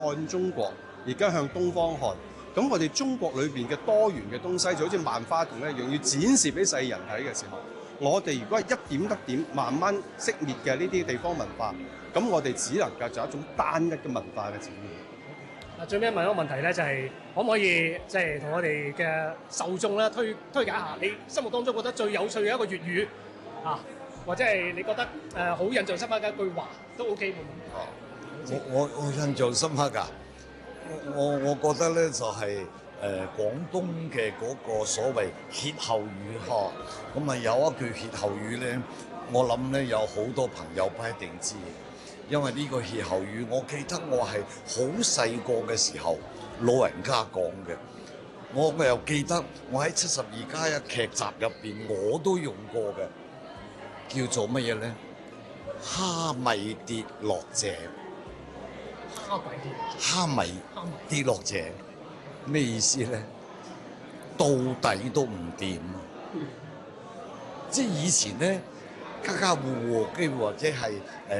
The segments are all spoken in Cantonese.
看中國，而家向東方看。咁我哋中國裏邊嘅多元嘅東西，就好似萬花筒一樣，要展示俾世人睇嘅時候，我哋如果係一點一點慢慢熄滅嘅呢啲地方文化，咁我哋只能夠做一種單一嘅文化嘅展現。 最尾問一個問題咧，就係可唔可以即係同我哋嘅受眾咧推介下你心目當中覺得最有趣嘅一個粵語啊，或者係你覺得好印象深刻嘅一句話都 OK 冇問題。 我印象深刻㗎，我覺得咧就係廣東嘅嗰個所謂歇後語呵，咁啊有一句歇後語咧，我諗咧有好多朋友不一定知。因為呢個歇後語，我記得我係好細個嘅時候，老人家講嘅。我又記得我喺72+1劇集入邊，我都用過嘅，叫做乜嘢咧？蝦米跌落井，蝦米跌落井，咩意思咧？到底都唔掂啊！即係以前咧。家家戶戶機會或者係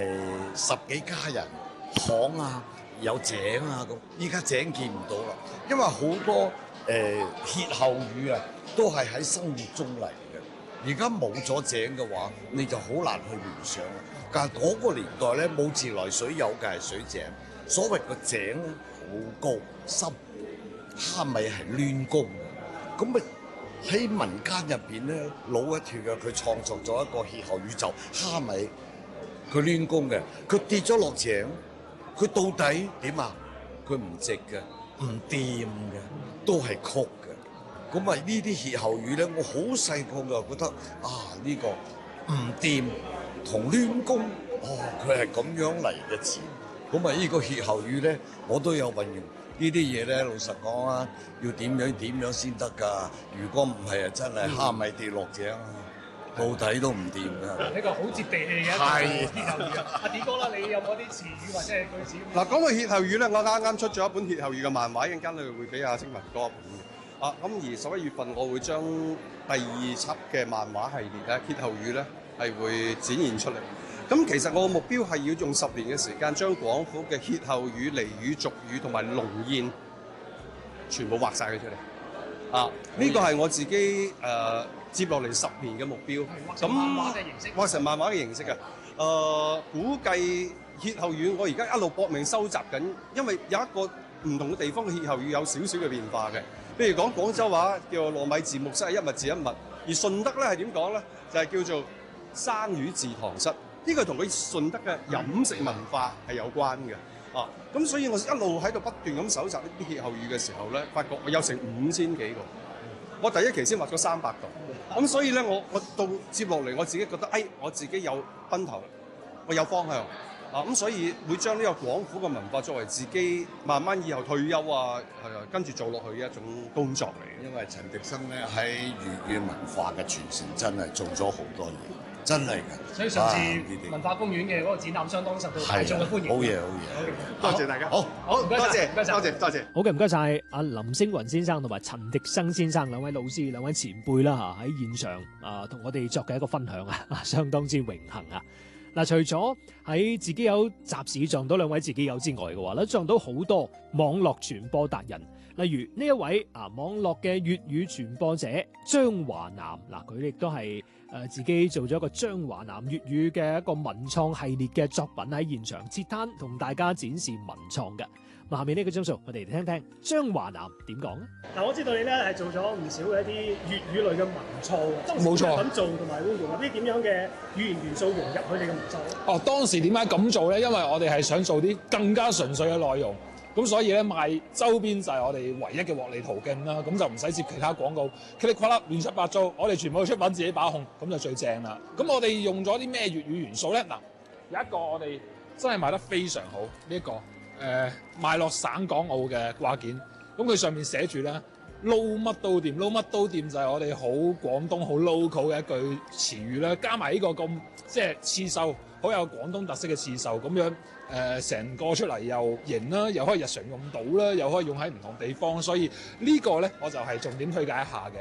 10幾家人巷啊有井啊咁，依家井見唔到啦，因為好多歇後語啊都係喺生活中嚟嘅。而家冇咗井嘅話，你就好難去聯想啦。但係嗰個年代咧冇自來水，有嘅係水井。所謂個井咧好高深，蝦米係攣弓嘅，咁咪。喺民間入邊咧，老一脱嘅佢創作咗一個歇後語，就蝦米佢攣弓嘅，佢跌咗落井，佢到底點啊？佢唔直嘅，唔掂嘅，都係曲嘅。咁啊，呢啲歇後語咧，我好細個就覺得啊，呢個唔掂同攣弓，佢係咁樣嚟嘅字。咁啊，呢個歇後語咧，我都有運用。呢啲嘢咧，老實講啊，要點樣先得㗎？如果唔係啊，真係蝦米跌落井，到底都唔掂㗎。 呢個好接地氣嘅歇後語啊！阿 D 哥啦，你有冇啲詞語或者係句子？ 嗱，講到歇後語咧，我啱啱出咗一本歇後語嘅漫畫，一陣間你會俾阿星文哥一本嘅。咁而11月份我會將第2輯嘅漫畫系列咧歇後語咧係會展現出嚟。咁其實我嘅目標係要用10年嘅時間，將廣府嘅歇後語、俚語、俗語同埋農諺全部畫晒佢出嚟。呢個係我自己接落嚟10年嘅目標。咁畫成漫畫嘅形式啊！估計歇後語我而家一路搏命收集緊，因為有一個唔同嘅地方嘅歇後語有少少嘅變化嘅。譬如講廣州話叫糯米字木室係一物字一物，而順德咧係點講咧？就係叫做生魚字堂室。呢個同佢順德嘅飲食文化係有關嘅，咁所以我一路喺度不斷咁搜集呢啲歇後語嘅時候咧，發覺我有成5000幾個，我第一期先畫咗300個，咁所以咧我到接落嚟我自己覺得，我自己有奔頭，我有方向，咁所以會將呢個廣府嘅文化作為自己慢慢以後退休跟住做落去嘅一種工作嚟嘅。 因為陳迪生咧喺粵語文化嘅傳承真係做咗好多嘢。真係㗎， 所以上次文化公園嘅嗰個展覽相當受到大眾嘅歡迎。 好嘢， 多謝大家。好， 唔該晒， 多謝。 好嘅，唔該晒阿林星雲先生同埋陳迪生先生兩位老師、兩位前輩啦喺現場同我哋作嘅一個分享相當之榮幸啊！嗱，除咗喺自己有集市撞到兩位自己有之外嘅話咧，撞到好多網絡傳播達人，例如呢一位網絡嘅粵語傳播者張華南，佢亦都係自己做咗一個張華南粵語嘅一個文創系列嘅作品喺現場設攤同大家展示文創嘅。下面呢個張數，我哋嚟聽聽張華南點講咧。嗱，我知道你咧係做咗唔少嘅一啲粵語類嘅文創，冇錯咁做，同埋會融入啲點樣嘅語言元素融入佢哋嘅文創。 當時點解咁做咧？因為我哋係想做啲更加純粹嘅內容，咁所以咧賣周邊就係我哋唯一嘅獲利途徑啦。咁就唔使接其他廣告，噼里呱啦亂七八糟，我哋全部出品自己把控，咁就最正啦。咁我哋用咗啲咩粵語元素咧？嗱，有一個我哋真係賣得非常好，呢一個賣落省港澳嘅掛件，咁佢上面寫住咧撈乜都掂，撈乜都掂就係我哋好廣東好 local 嘅一句詞語啦。加埋呢個咁即係刺繡，好有廣東特色嘅刺繡咁樣，成個出嚟又型啦，又可以日常用到啦，又可以用喺唔同地方，所以呢個咧我就係重點推介一下嘅。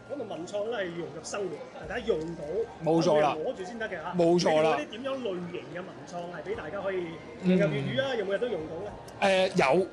講到文創咧係融入生活，大家用到， 冇錯啦攞住先得嘅嚇。 冇錯啦你哋嗰啲點樣類型嘅文創係俾大家可以融入粵語啊？有冇人都用到咧？ 有